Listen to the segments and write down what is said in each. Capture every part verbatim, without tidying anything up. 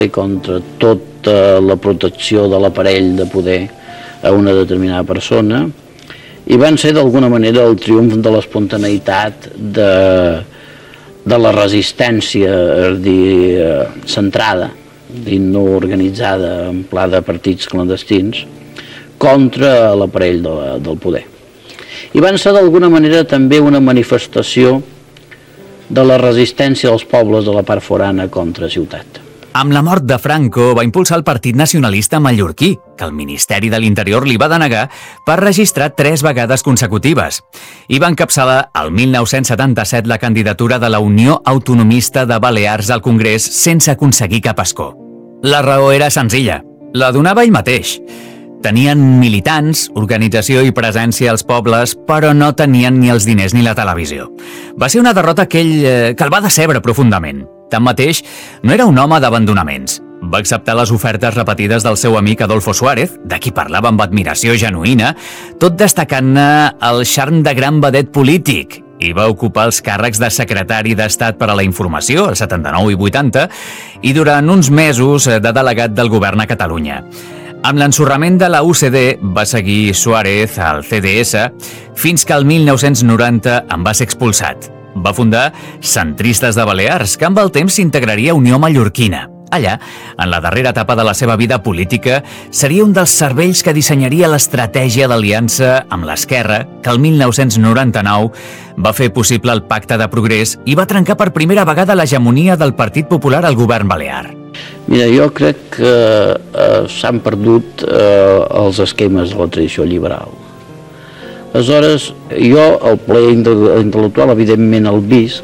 i contra tota la protecció de l'aparell de poder a una determinada persona, i van ser d'alguna manera el triomf de l'espontaneïtat, de, de la resistència, és dir, centrada, i no organitzada en pla de partits clandestins, contra l'aparell de, del poder. I van ser d'alguna manera també una manifestació de la resistència dels pobles de la part forana contra ciutat. Amb la mort de Franco va impulsar el Partit Nacionalista Mallorquí, que el Ministeri de l'Interior li va denegar per registrar tres vegades consecutives. I va encapçalar el mil nou-cents setanta-set la candidatura de la Unió Autonomista de Balears al Congrés sense aconseguir cap escó. La raó era senzilla, la donava ell mateix. Tenien militants, organització i presència als pobles, però no tenien ni els diners ni la televisió. Va ser una derrota que ell, eh, que el va decebre profundament. Tanmateix, no era un home d'abandonaments. Va acceptar les ofertes repetides del seu amic Adolfo Suárez, de qui parlava amb admiració genuïna, tot destacant-ne el charm de gran vedet polític, i va ocupar els càrrecs de secretari d'Estat per a la Informació, el setanta-nou i vuitanta, i durant uns mesos de delegat del govern a Catalunya. Amb l'ensorrament de la U C D va seguir Suárez al C D S fins que el mil nou-cents noranta en va ser expulsat. Va fundar Centristes de Balears, que amb el temps s'integraria a Unió Mallorquina. Allà, en la darrera etapa de la seva vida política, seria un dels cervells que dissenyaria l'estratègia d'aliança amb l'esquerra, que el mil nou-cents noranta-nou va fer possible el Pacte de Progrés i va trencar per primera vegada l'hegemonia del Partit Popular al govern balear. Mira, jo crec que eh, s'han perdut eh, els esquemes de la tradició liberal. Aleshores, jo el plaer intel·lectual evidentment el visc,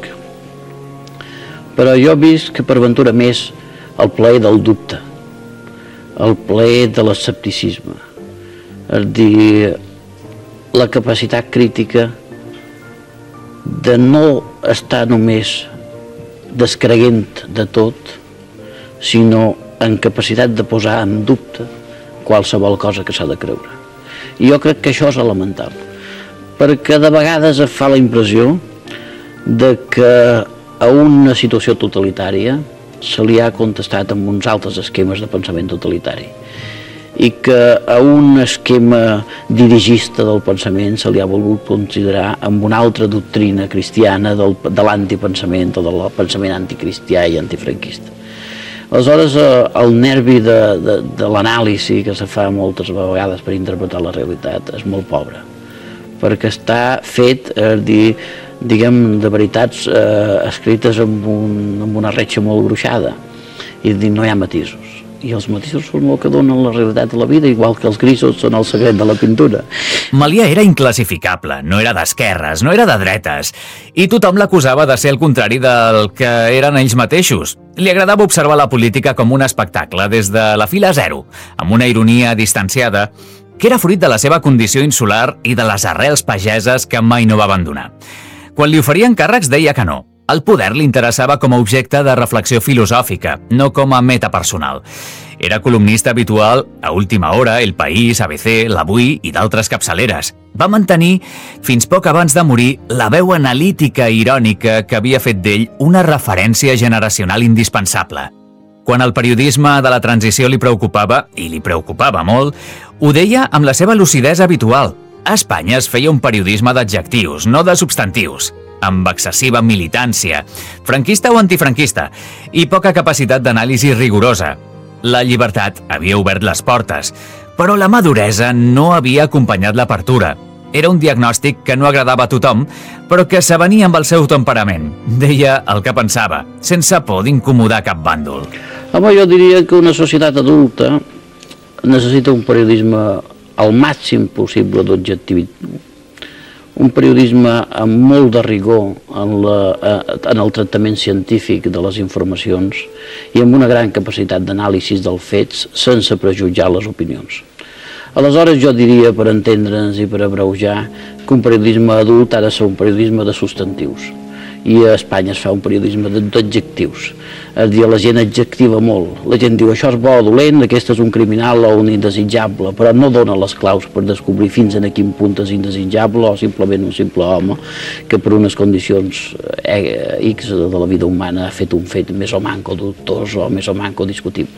però jo visc per ventura més el plaer del dubte, el plaer de l'escepticisme, és dir, la capacitat crítica de no estar només descreguent de tot, sinó en capacitat de posar en dubte qualsevol cosa que s'ha de creure. I jo crec que això és elemental, perquè de vegades es fa la impressió de que a una situació totalitària se li ha contestat amb uns altres esquemes de pensament totalitari i que a un esquema dirigista del pensament se li ha volgut considerar amb una altra doctrina cristiana del, de l'antipensament o del pensament anticristià i antifranquista. Aleshores, el nervi de, de, de l'anàlisi que se fa moltes vegades per interpretar la realitat és molt pobre, perquè està fet, és dir, diguem, de veritats eh, escrites amb, un, amb una retxa molt gruixada, i dir, no hi ha matisos. I els matisos són el que donen la realitat de la vida, igual que els grisos són el secret de la pintura. Melià era inclassificable, no era d'esquerres, no era de dretes, i tothom l'acusava de ser el contrari del que eren ells mateixos. Li agradava observar la política com un espectacle des de la fila zero, amb una ironia distanciada, que era fruit de la seva condició insular i de les arrels pageses que mai no va abandonar. Quan li oferien càrrecs deia que no. El poder li interessava com a objecte de reflexió filosòfica, no com a meta personal. Era columnista habitual a Última Hora, El País, A B C, L'Avui i d'altres capçaleres. Va mantenir, fins poc abans de morir, la veu analítica i irònica que havia fet d'ell una referència generacional indispensable. Quan el periodisme de la transició li preocupava, i li preocupava molt, ho deia amb la seva lucidesa habitual. A Espanya es feia un periodisme d'adjectius, no de substantius, amb excessiva militància, franquista o antifranquista, i poca capacitat d'anàlisi rigorosa. La llibertat havia obert les portes, però la maduresa no havia acompanyat l'apertura. Era un diagnòstic que no agradava a tothom, però que s'avenia amb el seu temperament. Deia el que pensava, sense por d'incomodar cap bàndol. Home, jo diria que una societat adulta necessita un periodisme al màxim possible d'objectivitat, un periodisme amb molt de rigor en, la, en el tractament científic de les informacions i amb una gran capacitat d'anàlisi dels fets sense prejutjar les opinions. Aleshores jo diria, per entendre'ns i per abreujar, que un periodisme adult ha de ser un periodisme de substantius i a Espanya es fa un periodisme d'adjectius. És a dir, la gent adjectiva molt. La gent diu això és bo o dolent, aquest és un criminal o un indesitjable, però no dona les claus per descobrir fins a quin punt és indesitjable o simplement un simple home que per unes condicions X de la vida humana ha fet un fet més o manco dubtós o més o manco discutible.